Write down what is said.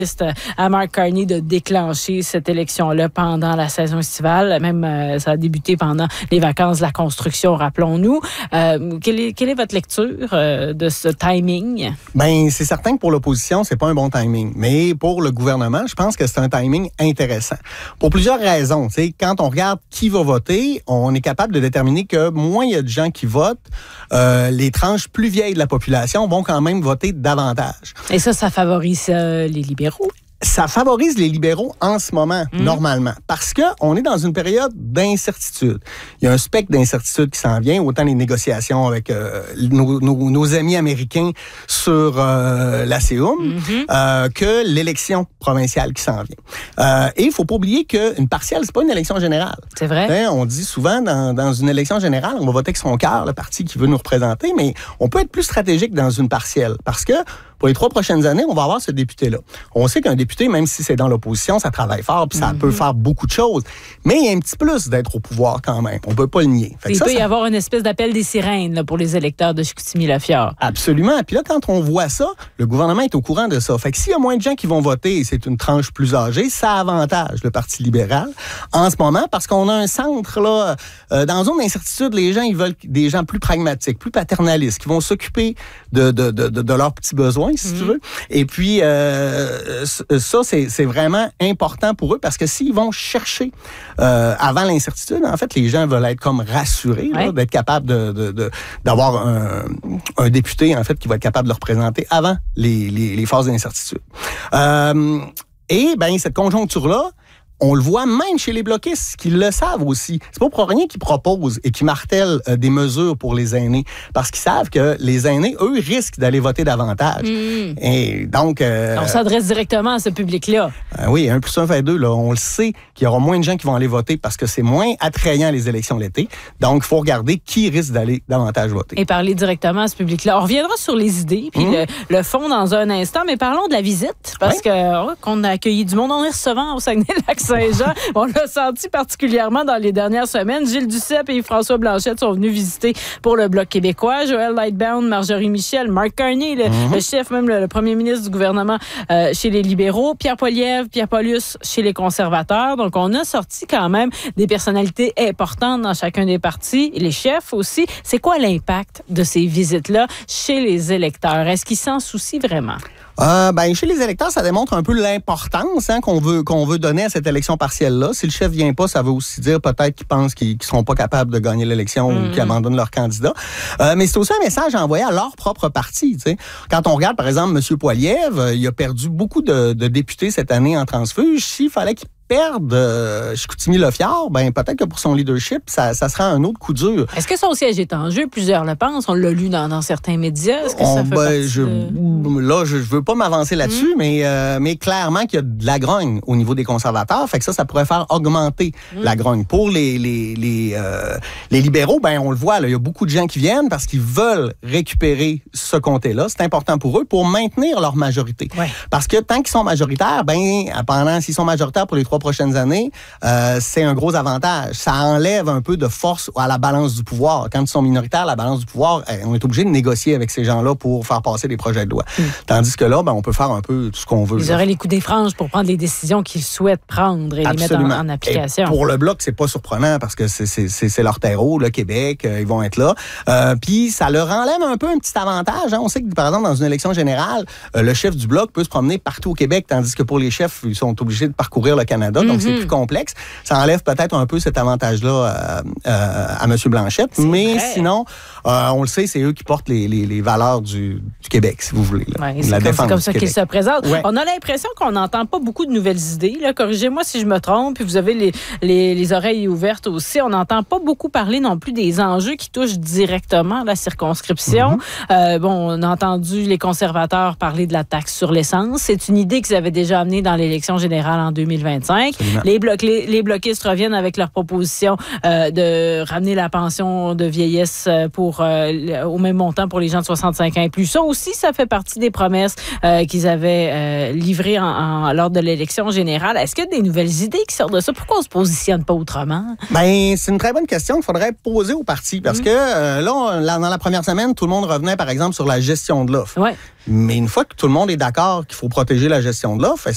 à Mark Carney de déclencher cette élection-là pendant la saison estivale. Même, ça a débuté pendant les vacances de la construction, rappelons-nous. Quelle est votre lecture de ce timing? Bien, c'est certain que pour l'opposition, c'est pas un bon timing. Mais pour le gouvernement, je pense que c'est un timing intéressant. Pour plusieurs raisons. T'sais, quand on regarde qui va voter, on est capable de déterminer que moins il y a de gens qui votent, les tranches plus vieilles de la population vont quand même voter davantage. Et ça favorise les libéraux? Ça favorise les libéraux en ce moment, normalement, parce que on est dans une période d'incertitude. Il y a un spectre d'incertitude qui s'en vient, autant les négociations avec nos amis américains sur l'ACUM que l'élection provinciale qui s'en vient. Et il faut pas oublier qu'une partielle, c'est pas une élection générale. C'est vrai. On dit souvent, dans une élection générale, on va voter avec son cœur, le parti qui veut nous représenter, mais on peut être plus stratégique dans une partielle, parce que pour les 3 prochaines années, on va avoir ce député-là. On sait qu'un député, même si c'est dans l'opposition, ça travaille fort, puis ça peut faire beaucoup de choses. Mais il y a un petit plus d'être au pouvoir quand même. On peut pas le nier. Il peut y avoir une espèce d'appel des sirènes là, pour les électeurs de Chicoutimi-Lafiard. Absolument. Puis là, quand on voit ça, le gouvernement est au courant de ça. Fait que s'il y a moins de gens qui vont voter et c'est une tranche plus âgée, ça avantage le Parti libéral en ce moment parce qu'on a un centre là, dans une zone d'incertitude, les gens, ils veulent des gens plus pragmatiques, plus paternalistes, qui vont s'occuper de leurs petits besoins, si tu veux. Et puis, ça, c'est vraiment important pour eux parce que s'ils vont chercher avant l'incertitude, en fait, les gens veulent être comme rassurés là, d'être capables d'avoir un député, en fait, qui va être capable de le représenter avant les phases d'incertitude. Et, bien, cette conjoncture-là, on le voit même chez les bloquistes, qui le savent aussi. C'est pas pour rien qu'ils proposent et qu'ils martèlent des mesures pour les aînés. Parce qu'ils savent que les aînés, eux, risquent d'aller voter davantage. Et donc... on s'adresse directement à ce public-là. Oui, 1 + 1 fait 2. Là, on le sait qu'il y aura moins de gens qui vont aller voter parce que c'est moins attrayant les élections l'été. Donc, il faut regarder qui risque d'aller davantage voter. Et parler directement à ce public-là. On reviendra sur les idées puis le fond dans un instant, mais parlons de la visite. Parce qu'on a accueilli du monde en les recevant au Saguenay-Lac-Saint-Jean. On l'a senti particulièrement dans les dernières semaines. Gilles Duceppe et François Blanchette sont venus visiter pour le Bloc québécois. Joël Lightbound, Marjorie Michel, Mark Carney, le chef, même le premier ministre du gouvernement chez les libéraux, Pierre Poilievre, Pierre Paulus chez les conservateurs. Donc, on a sorti quand même des personnalités importantes dans chacun des partis. Et les chefs aussi. C'est quoi l'impact de ces visites-là chez les électeurs? Est-ce qu'ils s'en soucient vraiment? Chez les électeurs, ça démontre un peu l'importance qu'on veut donner à cette élection partielle-là. Si le chef vient pas, ça veut aussi dire peut-être qu'ils pensent qu'ils seront pas capables de gagner l'élection ou qu'ils abandonnent leur candidat. Mais c'est aussi un message envoyé à leur propre parti. T'sais. Quand on regarde, par exemple, M. Poilievre, il a perdu beaucoup de députés cette année en transfuge. S'il fallait qu'il perdre Chicoutimi-Lafiard, peut-être que pour son leadership, ça sera un autre coup dur. Est-ce que son siège est en jeu? Plusieurs le pensent. On l'a lu dans certains médias. Est-ce que ça fait partie je veux pas m'avancer là-dessus, mais clairement qu'il y a de la grogne au niveau des conservateurs. Fait que ça pourrait faire augmenter la grogne. Pour les libéraux, on le voit, là, il y a beaucoup de gens qui viennent parce qu'ils veulent récupérer ce comté-là. C'est important pour eux pour maintenir leur majorité. Ouais. Parce que tant qu'ils sont majoritaires, s'ils sont majoritaires pour les 3 prochaines années, c'est un gros avantage. Ça enlève un peu de force à la balance du pouvoir. Quand ils sont minoritaires, la balance du pouvoir, on est obligé de négocier avec ces gens-là pour faire passer des projets de loi. Tandis que là, on peut faire un peu tout ce qu'on veut. Ils auraient les coups des franges pour prendre les décisions qu'ils souhaitent prendre et les mettre en application. Et pour le Bloc, c'est pas surprenant parce que c'est leur terreau, le Québec, ils vont être là. Puis ça leur enlève un peu un petit avantage. Hein. On sait que, par exemple, dans une élection générale, le chef du Bloc peut se promener partout au Québec, tandis que pour les chefs, ils sont obligés de parcourir le Canada. Donc, c'est plus complexe. Ça enlève peut-être un peu cet avantage-là à M. Blanchette. Mais sinon, on le sait, c'est eux qui portent les valeurs du Québec, si vous voulez. Là. Ouais, c'est comme ça qu'ils se présentent. Ouais. On a l'impression qu'on n'entend pas beaucoup de nouvelles idées. Là. Corrigez-moi si je me trompe. Puis vous avez les oreilles ouvertes aussi. On n'entend pas beaucoup parler non plus des enjeux qui touchent directement la circonscription. On a entendu les conservateurs parler de la taxe sur l'essence. C'est une idée qu'ils avaient déjà amenée dans l'élection générale en 2025. Les bloquistes reviennent avec leur proposition de ramener la pension de vieillesse au même montant pour les gens de 65 ans et plus. Ça aussi, ça fait partie des promesses qu'ils avaient livrées lors de l'élection générale. Est-ce qu'il y a des nouvelles idées qui sortent de ça? Pourquoi on se positionne pas autrement? C'est une très bonne question qu'il faudrait poser au parti parce que dans la première semaine, tout le monde revenait, par exemple, sur la gestion de l'offre. Ouais. Mais une fois que tout le monde est d'accord qu'il faut protéger la gestion de l'offre,